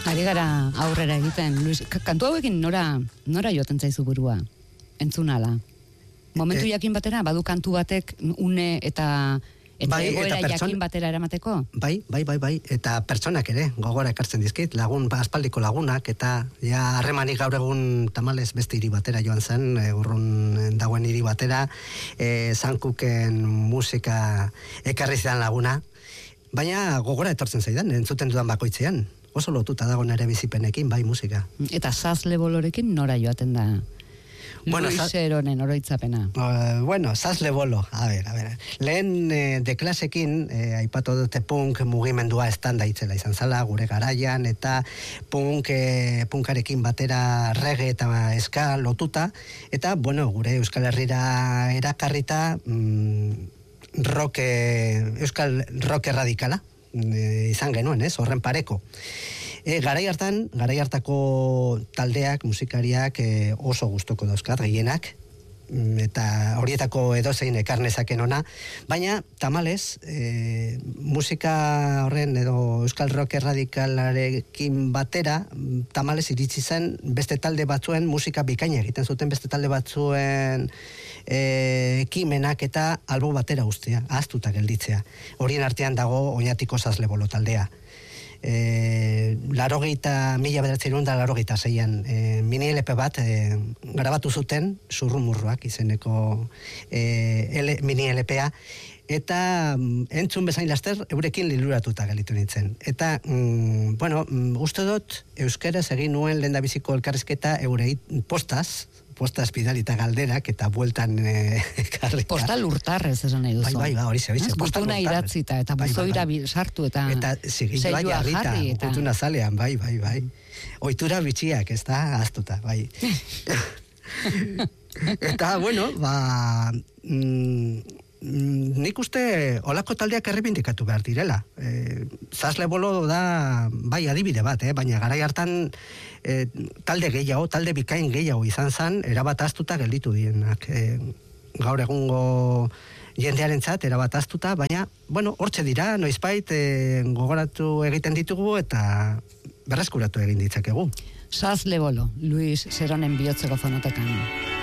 Ari gara aurrera egiten, Luis, kantu hauekin nora joaten zaizu burua, entzunala. Momentu jakin batera, badu kantu batek une eta egoera jakin batera eramateko? Bai, eta pertsonak ere, gogora ekartzen dizkit, aspaldiko lagunak, eta ja harremanik gaur egun tamalez beste hiri batera joan zen, urrun dagoen hiri batera, Sankuken musika ekarri zidan laguna, baina gogora etortzen zaidan, entzuten dudan bakoitzean. Oso lotuta dago nere bizipenekin, bai musika. Eta Sazle Bolorekin nora joaten da? Luis Seronen oroitzapena. Sazle Bolo, a ver. Lehen de klasekin, aipatu dute punk mugimendua estanda itzela izan zala, gure garaian, eta punkarekin batera reggae eta ska lotuta, eta, gure Euskal Herrira erakarrita euskal rock radikala izan genuen, horren pareko. Garai hartako taldeak, musikariak oso gustoko dauzkat, gehienak, eta horietako edozein ekarnezaken ona, baina tamalez, musika horren edo euskal rock radikalarekin batera, tamalez iritsi zen beste talde batzuen musika bikaina egiten zuten, beste talde batzuen ekimenak eta albo batera ustea, ahaztuta gelditzea. Horien artean dago Oñatiko Sazle Bolo taldea. 1986an mini LP bat grabatu zuten, Zurrumurruak izeneko mini LPa, eta entzun bezain laster eurekin liluratuta gelitu nintzen. Eta, uste dut euskeraz egin nuen lehendabiziko elkarrizketa eurei postaz bidalita galderak eta bueltan karrika. Postal urtarrez esan nahi duzu. Bai, horize. Gutuna iratzita eta buzoira sartu eta zigilua jarrita, gutuna zalean, bai. Oitura bitxiak, ez da, aztuta, bai. Eta, nik uste olako taldeak errebindikatu behar direla. Sazle Bolo da, bai, adibide bat, baina garai hartan talde bikain gehiago izan zen, erabat aztuta gelditu dienak. Gaur egungo jendearentzat erabat aztuta, baina, hortxe dira, noizbait gogoratu egiten ditugu eta berreskuratu egin ditzakegu. Sazle Bolo, Luis Seronen bihotzeko fonotekan.